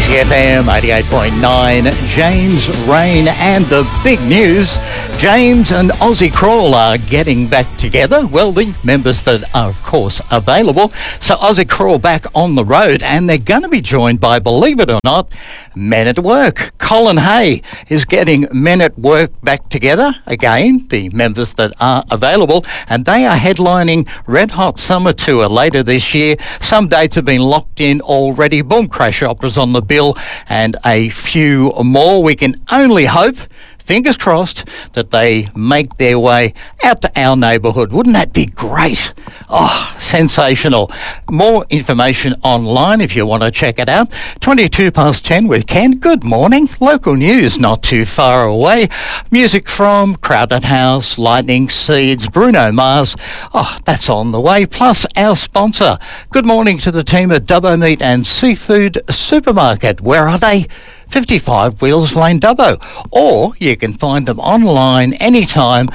DCFM 88.9, James Rain, and the big news, James and Aussie Crawl are getting back together. Well, the members that are, of course, available. So Aussie Crawl back on the road, and they're going to be joined by, believe it or not, Men at Work. Colin Hay is getting Men at Work back together again, the members that are available, and they are headlining Red Hot Summer Tour later this year. Some dates have been locked in already. Boom Crash Opera's on the bill, and a few more. We can only hope, fingers crossed, that they make their way out to our neighbourhood. Wouldn't that be great? Oh, sensational. More information online if you want to check it out. 22 past 10 with Ken. Good morning. Local news not too far away. Music from Crowded House, Lightning Seeds, Bruno Mars. Oh, that's on the way. Plus our sponsor. Good morning to the team at Dubbo Meat and Seafood Supermarket. Where are they? 55 Wheels Lane, Dubbo. Or you can find them online anytime,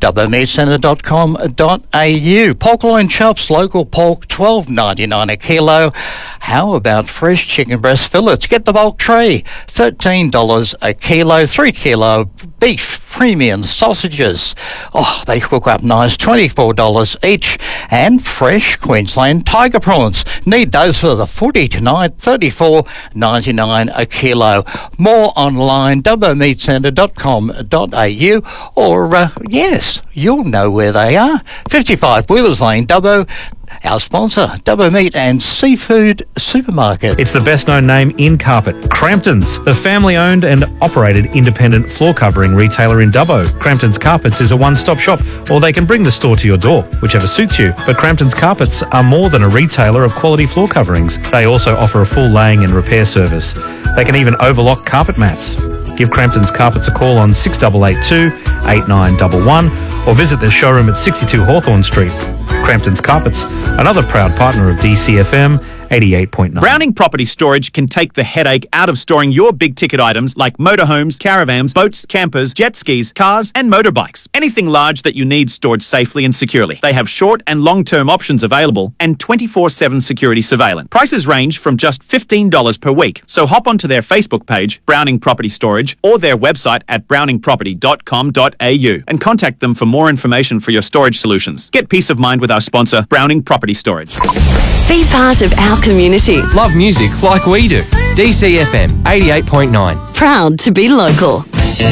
dubbomeatcentre.com.au. Pork loin chops, local pork, $12.99 a kilo. How about fresh chicken breast fillets? Get the bulk tray, $13 a kilo. 3 kilo beef premium sausages. Oh, they cook up nice, $24 each. And fresh Queensland tiger prawns. Need those for the footy tonight, $34.99 a kilo. More online, dubbomeatcentre.com.au, or yes, you'll know where they are. 55 Wheelers Lane, Dubbo. Our sponsor, Dubbo Meat and Seafood Supermarket. It's the best known name in carpet, Crampton's, the family-owned and operated independent floor covering retailer in Dubbo. Crampton's Carpets is a one-stop shop, or they can bring the store to your door, whichever suits you. But Crampton's Carpets are more than a retailer of quality floor coverings. They also offer a full laying and repair service. They can even overlock carpet mats. Give Crampton's Carpets a call on 6882 8911 or visit their showroom at 62 Hawthorn Street. Crampton's Carpets, another proud partner of DCFM 88.9. Browning Property Storage can take the headache out of storing your big-ticket items like motorhomes, caravans, boats, campers, jet skis, cars, and motorbikes. Anything large that you need stored safely and securely. They have short and long-term options available and 24/7 security surveillance. Prices range from just $15 per week. So hop onto their Facebook page, Browning Property Storage, or their website at browningproperty.com.au and contact them for more information for your storage solutions. Get peace of mind with our sponsor, Browning Property Storage. Be part of our community. Love music like we do. DCFM 88.9. Proud to be local.